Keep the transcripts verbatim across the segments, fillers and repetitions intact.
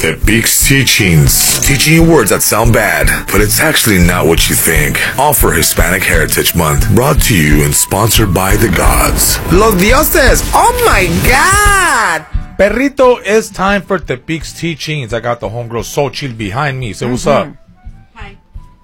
Tepiq's Teachings. Teaching you words that sound bad, but it's actually not what you think. All for Hispanic Heritage Month. Brought to you and sponsored by the gods. Los dioses! Oh my God! Perrito, it's time for Tepiq's Teachings. I got the homegirl Xochitl behind me. So what's Mm-hmm. up? Hi.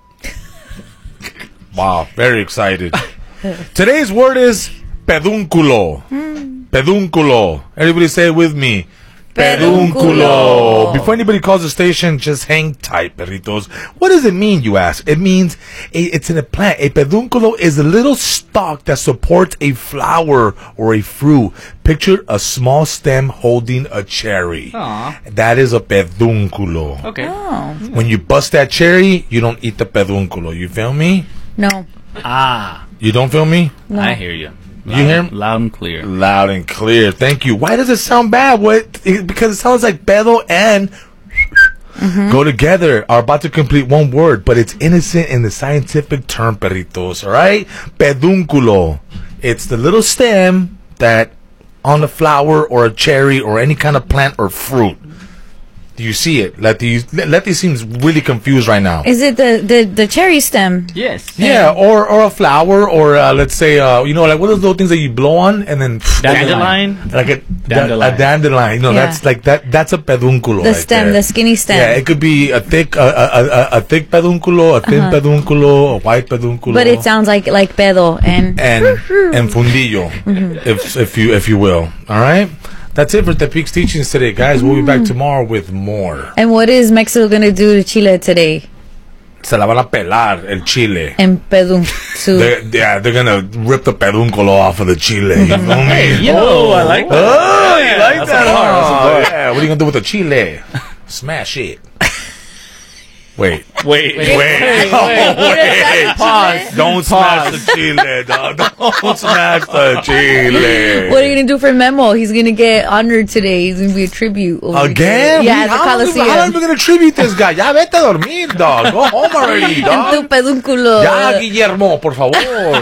Wow, very excited. Today's word is pedúnculo. Mm. Pedúnculo. Everybody say it with me. Pedúnculo. Pedúnculo. Before anybody calls the station, just hang tight, perritos. What does it mean, you ask? It means a, it's in a plant. A pedúnculo is a little stalk that supports a flower or a fruit. Picture a small stem holding a cherry. Aww. That is a pedúnculo. Okay. Oh. When you bust that cherry, you don't eat the pedúnculo. You feel me? No. Ah, You don't feel me? No. I hear you. You hear him? Loud and clear. Loud and clear. Thank you. Why does it sound bad? What? It, because it sounds like pedo and Mm-hmm. go together. Are about to complete one word, but it's innocent in the scientific term, perritos. All right? Pedúnculo. It's the little stem that on a flower or a cherry or any kind of plant or fruit. Do you see it? Letty, Letty seems really confused right now. Is it the, the, the cherry stem? Yes. Yeah, or or a flower, or uh, let's say, uh, you know, like what are those little things that you blow on and then Dandelion. like a Dandelion. a dandelion. You know, Yeah. that's like that. That's a pedúnculo. The right stem, there. the skinny stem. Yeah, it could be a thick, a a, a, a thick pedúnculo, a thin Uh-huh. pedúnculo, a white pedúnculo. But it sounds like like pedo and and and fundillo, Mm-hmm. if if you if you will. All right. That's it for Tepiq's Teachings today, guys. We'll be back Mm. tomorrow with more. and what is Mexico gonna do to Chile today? Se la van a pelar el chile. En pedun su They're, yeah, they're gonna rip the pedúnculo off of the chile. You know me? Yo, I like that. Oh, you Yeah, like that's that? a bar, that's a Oh, bar. yeah. What are you gonna do with the chile? Smash it. Wait. Wait, Wait. wait, Oh, wait. wait. Pause. Don't smash the chile, dog. Don't smash the chile. What are you gonna do for Memo? He's gonna get honored today. He's gonna be a tribute. over Again? here. Yeah, at the how, long, how long are Coliseum. we gonna tribute this guy? Ya vete a dormir, dog. Go home already, En tu dog. pedúnculo. Ya, Guillermo, por favor.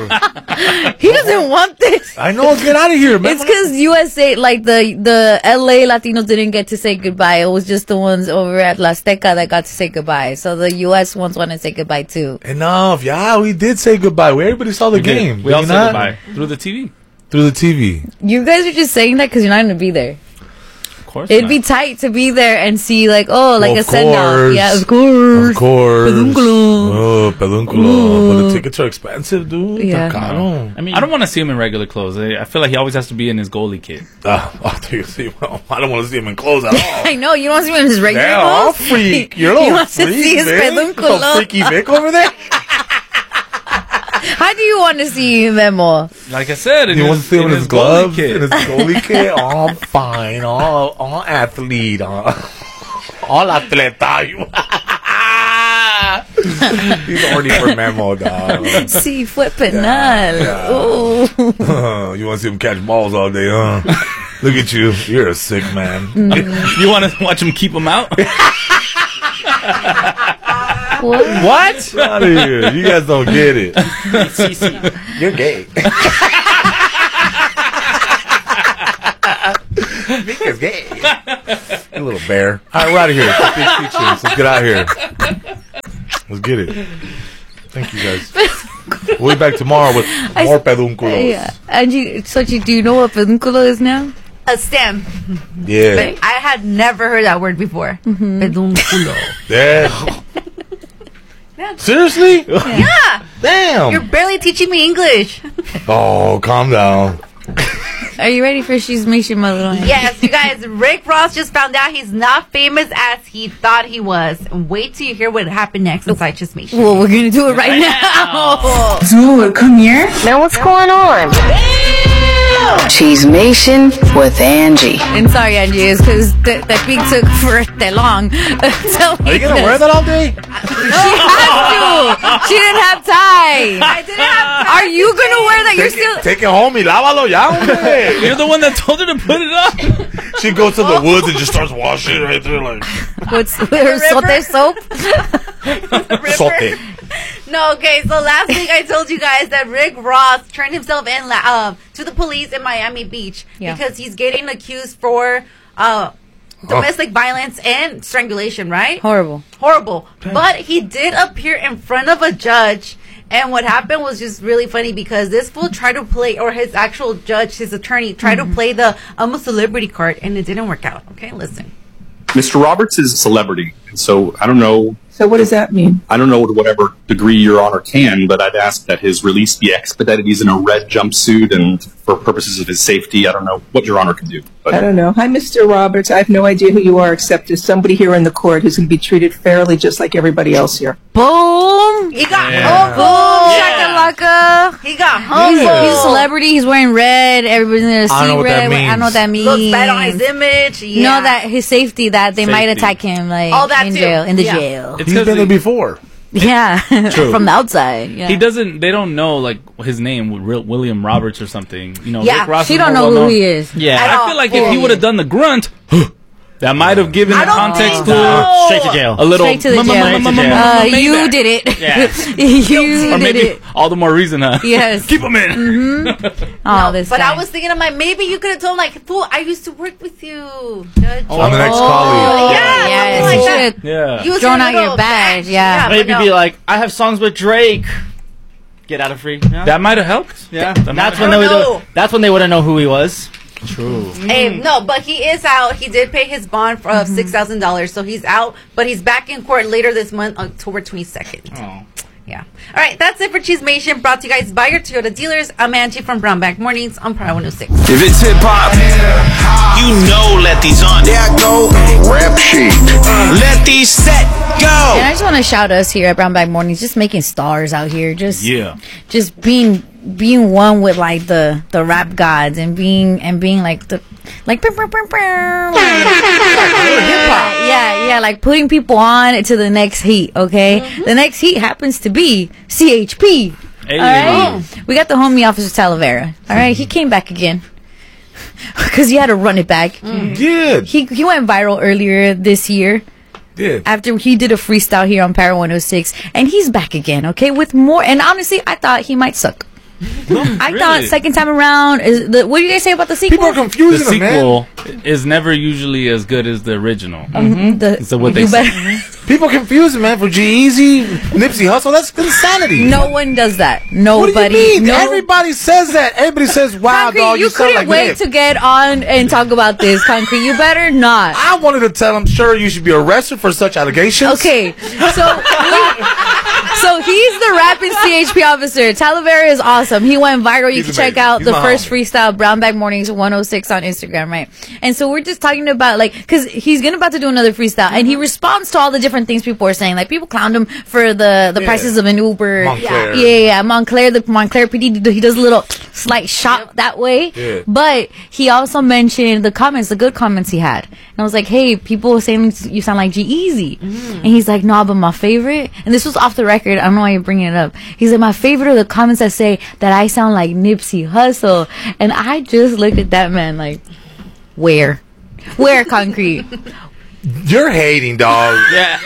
He doesn't want this. I know, get out of here, man. It's because U S A, like the the L A Latinos didn't get to say goodbye. It was just the ones over at La Azteca that got to say goodbye. So the U S ones want to say goodbye too. Enough. Yeah, we did say goodbye. We, everybody saw the We did. game. We Did all you said not? goodbye through the T V. Through the T V. You guys are just saying that because you're not gonna be there. Of course. It'd not. be tight to be there and see like oh like Well, a of send off. course. Yeah, of course. Of course. Pedúnculo. Oh, pedúnculo. But the tickets are expensive, dude. Yeah. Está caro. I mean, I don't want to see him in regular clothes. I I feel like he always has to be in his goalie kit. Uh, oh, do you see? Well, I don't want to see him in clothes at all. I know you want to see him in his regular Damn, I'm a clothes. freak. You're a He little wants to freak, see his Vic. pedúnculo. Little freaky Vic over there. How do you want to see Memo? Like I said, in You his, want to see him in in his goalie gloves? kit. In his goalie kit? All fine. All, all athlete. All, all atleta. You- He's already for Memo, dog. Sí, fue penal. yeah. Ooh. You want to see him catch balls all day, huh? Look at you. You're a sick man. You want to watch him keep him out? What? What? Get out of here. You guys don't get it. You're gay. Vic is gay. You little bear. All right, we're out of here. Tepiq's Teachings. Let's get out of here. Let's get it. Thank you, guys. We'll be back tomorrow with more pedúnculos. Yeah. Angie, Sochi, do you know what pedúnculo is now? A stem. Yeah. But I had never heard that word before. Mm-hmm. Pedúnculo. Yeah. Seriously? Yeah. Damn. You're barely teaching me English. Oh, calm down. Are you ready for She's Mission, Mother? Yes, you guys, Rick Ross just found out he's not famous as he thought he was. Wait till you hear what happened next inside Just Mission. Well, we're gonna do it right now. Dude, come here. Now what's going on? Cheesemation with Angie. And sorry, Angie, it's because the, that week took for that long. Are you going to wear that all day? She has to. She didn't have time. I didn't have time. Are you gonna wear that? You're Take still. it, take it home y lávalo ya, hombre. You're the one that told her to put it up. She goes to the woods and just starts washing it right there like What's her sote soap? sote. No, okay, so last week I told you guys that Rick Ross turned himself in la- uh, to the police in Miami Beach Yeah. because he's getting accused for uh, domestic violence and strangulation, right? Horrible. Horrible. But he did appear in front of a judge. And what happened was just really funny because this fool tried to play, or his actual judge, his attorney, tried mm-hmm. to play the I'm a celebrity card, and it didn't work out. Okay, listen. Mister Roberts is a celebrity, and so I don't know. So what does that mean? I don't know to whatever degree Your Honor can, but I'd ask that his release be expedited. He's in a red jumpsuit, and for purposes of his safety, I don't know what Your Honor can do. But I don't know. Hi, Mister Roberts. I have no idea who you are, except as somebody here in the court who's going to be treated fairly just like everybody else here. Boom! He got Yeah. humbled. Yeah. Shakalaka. He got He's, humbled. he's a celebrity. He's wearing red. Everybody's gonna see I don't know what red. that means. I don't know what that means. Looks bad on his image. Yeah. Know that his safety, that they might Safety. attack him, like All that in too. jail, in the Yeah. jail. It's He's 'cause been there he- before. Yeah, True. from the outside. Yeah. He doesn't. They don't know like his name, Wil- William Roberts or something. You know, Yeah, Rick Ross She is don't more know who well-known. he is. Yeah. At I all. feel like if he Period. would have done the grunt, that might have given I the don't context think to so. Straight to jail. a little. Straight to the m- m- jail. m- m- Straight to m- jail. Uh, m- you Maybach. did it. Yeah. you Or did maybe it. all the more reason, huh? Yes. Keep him in. Oh, this But guy. I was thinking, I'm like, maybe you could have told him, like, fool, I used to work with you, Judge. I'm an Oh, ex-colleague. Yeah, yeah, something like you that. should Yeah. You was thrown your out your little badge. badge. Yeah. Yeah. Maybe but be no. like, I have songs with Drake. Get out of free. Yeah. That might have helped. yeah. That might That's have when they I would. don't know. That's when they wouldn't know who he was. True. Hey, no, but he is out. He did pay his bond for, of six thousand dollars, so he's out. But he's back in court later this month, October twenty-second. Oh. Yeah. All right, that's it for Cheesemation, brought to you guys by your Toyota dealers. I'm Angie from Brownback Mornings on Power one oh six. If it's hip hop, you know let these on. There I go. Rap sheet. Let these set go. And I just want to shout us here at Brown Bag Mornings, just making stars out here, just Yeah. just being being one with like the the rap gods and being and being like the like hip hop, yeah, yeah, like putting people on to the next heat. Okay, the next heat happens to be C H P. Hey. All right, we got the homie Officer Talavera. All right, he came back again because he had to run it back. Did. He he went viral earlier this year. Did. After he did a freestyle here on Power one oh six, and he's back again, okay, with more. And honestly, I thought he might suck. I really? thought second time around is the. What do you guys say about the sequel? People are The confusing him, man. sequel is never usually as good as the original. Mhm, the- So what they you say. better- People confusing, man. For G-Eazy, Nipsey Hussle, that's insanity. No one does that. What do Nobody. you mean? No. Everybody says that. Everybody says, wow, Concrete, dog, you, you sound couldn't like wait Nip. to get on and talk about this, Concrete. You better not. I wanted to tell him, sure, you should be arrested for such allegations. Okay, so we- so he's the rapping C H P officer. Talavera is awesome. He went viral. You He's can check amazing. out He's the my first homie. freestyle, Brown Bag Mornings one oh six on Instagram, right? And so we're just talking about like, because he's gonna about to do another freestyle, and he responds to all the different things people are saying. Like people clowned him for the the Yeah. prices of an Uber. Montclair. Yeah, yeah, yeah. Montclair, the Montclair P D, he does a little slight shot that way. Yeah. But he also mentioned the comments, the good comments he had. And I was like, hey, people were saying you sound like G-Eazy. And he's like, no, but my favorite, and this was off the record, I don't know why you're bringing it up. He's like, my favorite are the comments that say that I sound like Nipsey Hussle. And I just looked at that man like, where? Where, Concrete? You're hating, dog. Yeah.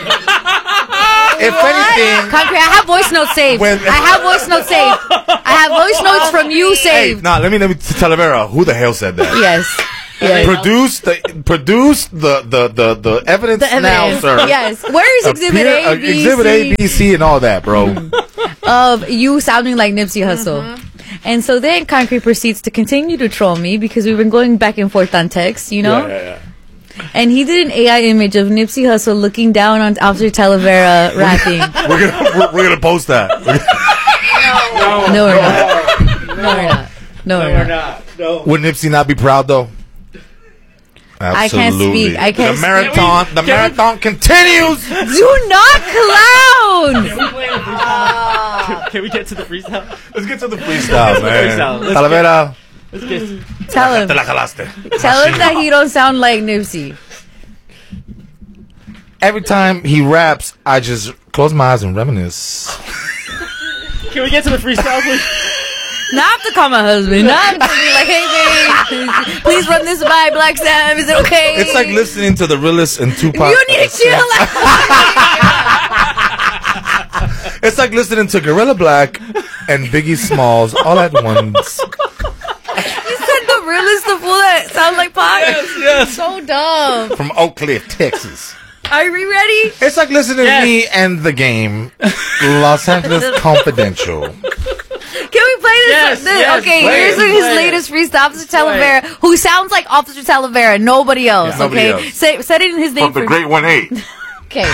If anything, Concrete, I have voice notes saved. When- I have voice notes saved. I have voice notes from you hey, saved. nah, let me let me tell Talavera, who the hell said that? Yes. Yes. Produce the produce the the the, the evidence, The now, evidence. sir. Yes. Where is Exhibit Appear- uh, A, B, Exhibit A, C B, C, and all that, bro. of you sounding like Nipsey Hussle? And so then Concrete proceeds to continue to troll me because we've been going back and forth on text, you know? Yeah, yeah, yeah. And he did an A I image of Nipsey Hussle looking down on Officer Talavera rapping. We're gonna we're, we're gonna post that. No, we're not. No, we're not. No, we're not. No. Would Nipsey not be proud though? I can't Absolutely. speak. I can't The marathon. the marathon continues. Do not clown! Can we get to the freestyle? Let's get to the freestyle, man. freestyle. Let's Talavera, Let's get. Tell him. te la jalaste. Tell him that he don't sound like Nipsey. Every time he raps, I just close my eyes and reminisce. Can we get to the freestyle, please? Now I have to call my husband. Now I have to be like, hey, babe, please run this by Black Sam. Is it okay? It's like listening to the realest and Tupac. You need to chill. It's like listening to Gorilla Black and Biggie Smalls all at once. You said the realest, the fool that sounds like Pac. yes, yes. So dumb. From Oak Cliff, Texas. Are we ready? It's like listening Yes. to me and the game, Los Angeles Confidential. Can we play this? Yes, this- yes, okay, play here's it, his play it. latest freestyle. Officer Play Talavera, who sounds like Officer Talavera, nobody else. Yeah, nobody okay, else. Say, set it in his name From the for Great One Eight.